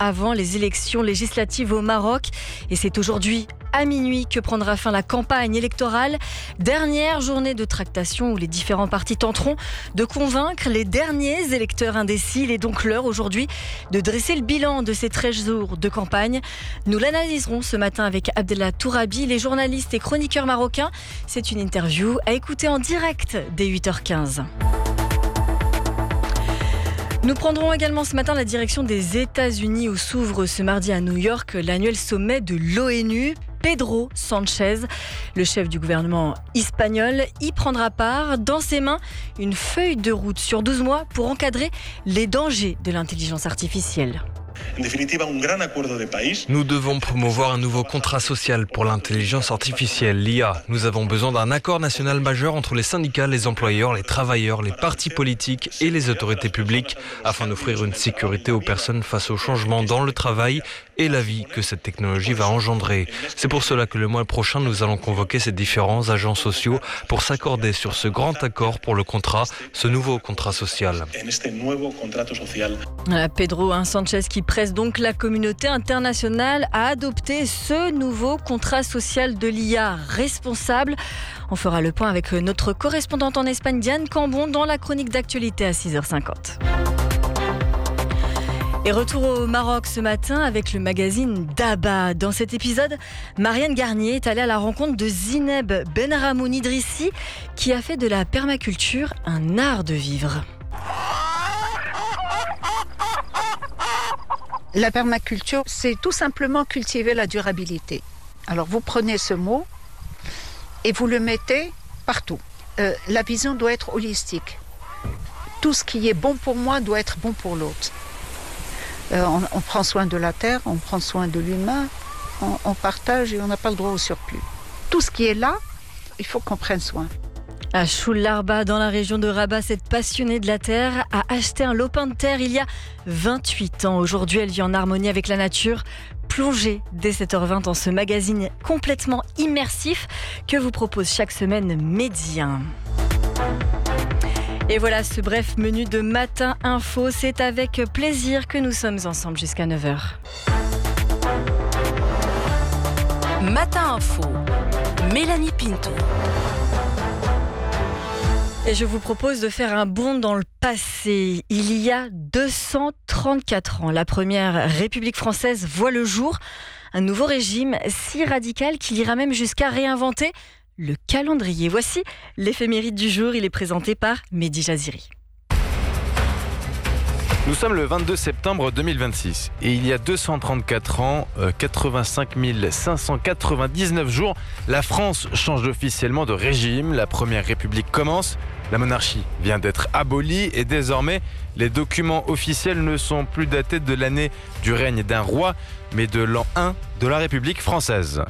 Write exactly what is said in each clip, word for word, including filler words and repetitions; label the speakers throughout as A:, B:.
A: avant les élections législatives au Maroc. Et c'est aujourd'hui à minuit que prendra fin la campagne électorale. Dernière journée de tractation où les différents partis tenteront de convaincre les derniers électeurs indécis. Il est donc l'heure aujourd'hui de dresser le bilan de ces treize jours de campagne. Nous l'analyserons ce matin avec Abdellah Tourabi, les journalistes et chroniqueurs marocains. C'est une interview à écouter en direct dès huit heures quinze. Nous prendrons également ce matin la direction des États-Unis où s'ouvre ce mardi à New York l'annuel sommet de l'ONU. Pedro Sánchez, le chef du gouvernement espagnol, y prendra part. Dans ses mains, une feuille de route sur douze mois pour encadrer les dangers de l'intelligence artificielle.
B: Nous devons promouvoir un nouveau contrat social pour l'intelligence artificielle, l'I A. Nous avons besoin d'un accord national majeur entre les syndicats, les employeurs, les travailleurs, les partis politiques et les autorités publiques afin d'offrir une sécurité aux personnes face aux changements dans le travail et la vie que cette technologie va engendrer. C'est pour cela que le mois prochain, nous allons convoquer ces différents agents sociaux pour s'accorder sur ce grand accord pour le contrat, ce nouveau contrat social.
A: Voilà, Pedro hein, Sánchez qui presse donc la communauté internationale à adopter ce nouveau contrat social de l'I A responsable. On fera le point avec notre correspondante en Espagne, Diane Cambon, dans la chronique d'actualité à six heures cinquante. Et retour au Maroc ce matin avec le magazine Daba. Dans cet épisode, Marianne Garnier est allée à la rencontre de Zineb Benramoun Idrissi qui a fait de la permaculture un art de vivre.
C: La permaculture, c'est tout simplement cultiver la durabilité. Alors vous prenez ce mot et vous le mettez partout. Euh, la vision doit être holistique. Tout ce qui est bon pour moi doit être bon pour l'autre. Euh, on, on prend soin de la terre, on prend soin de l'humain, on, on partage et on n'a pas le droit au surplus. Tout ce qui est là, il faut qu'on prenne soin.
A: À Choul-Larba, dans la région de Rabat, cette passionnée de la terre a acheté un lopin de terre il y a vingt-huit ans. Aujourd'hui, elle vit en harmonie avec la nature. Plongez dès sept heures vingt dans ce magazine complètement immersif que vous propose chaque semaine Médien. Et voilà ce bref menu de Matin Info. C'est avec plaisir que nous sommes ensemble jusqu'à neuf heures.
D: Matin Info, Mélanie Pinto.
A: Et je vous propose de faire un bond dans le passé. Il y a deux cent trente-quatre ans, la première République française voit le jour. Un nouveau régime si radical qu'il ira même jusqu'à réinventer le calendrier. Voici l'éphéméride du jour. Il est présenté par Mehdi Jaziri.
E: Nous sommes le vingt-deux septembre deux mille vingt-six et il y a deux cent trente-quatre ans, euh, quatre-vingt-cinq mille cinq cent quatre-vingt-dix-neuf jours, la France change officiellement de régime. La première République commence. La monarchie vient d'être abolie et désormais, les documents officiels ne sont plus datés de l'année du règne d'un roi, mais de l'an un de la République française.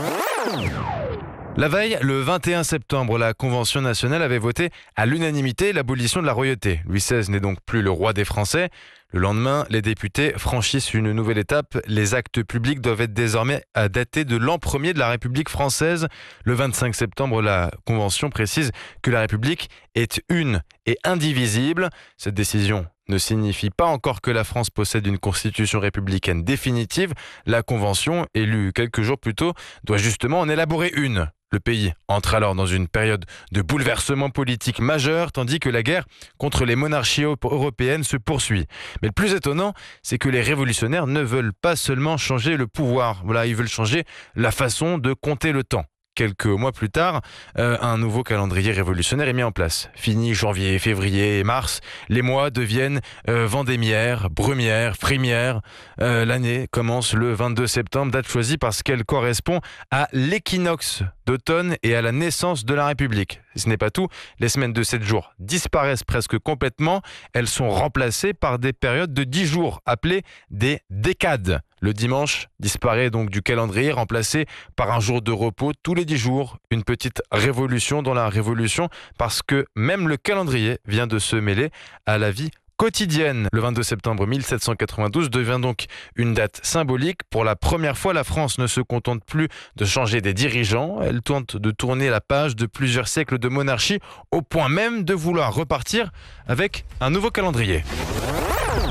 E: La veille, le vingt et un septembre, la Convention nationale avait voté à l'unanimité l'abolition de la royauté. Louis seize n'est donc plus le roi des Français. Le lendemain, les députés franchissent une nouvelle étape. Les actes publics doivent être désormais datés de l'an premier de la République française. Le vingt-cinq septembre, la Convention précise que la République est une et indivisible. Cette décision ne signifie pas encore que la France possède une constitution républicaine définitive. La Convention, élue quelques jours plus tôt, doit justement en élaborer une. Le pays entre alors dans une période de bouleversement politique majeur, tandis que la guerre contre les monarchies européennes se poursuit. Mais le plus étonnant, c'est que les révolutionnaires ne veulent pas seulement changer le pouvoir. Voilà, ils veulent changer la façon de compter le temps. Quelques mois plus tard, euh, un nouveau calendrier révolutionnaire est mis en place. Fini janvier, février et mars, les mois deviennent euh, vendémiaires, brumières, frémières. Euh, l'année commence le vingt-deux septembre, date choisie parce qu'elle correspond à l'équinoxe d'automne et à la naissance de la République. Ce n'est pas tout, les semaines de sept jours disparaissent presque complètement. Elles sont remplacées par des périodes de dix jours, appelées des décades. Le dimanche disparaît donc du calendrier, remplacé par un jour de repos tous les dix jours. Une petite révolution dans la révolution, parce que même le calendrier vient de se mêler à la vie quotidienne. Le vingt-deux septembre mille sept cent quatre-vingt-douze devient donc une date symbolique. Pour la première fois, la France ne se contente plus de changer des dirigeants. Elle tente de tourner la page de plusieurs siècles de monarchie, au point même de vouloir repartir avec un nouveau calendrier.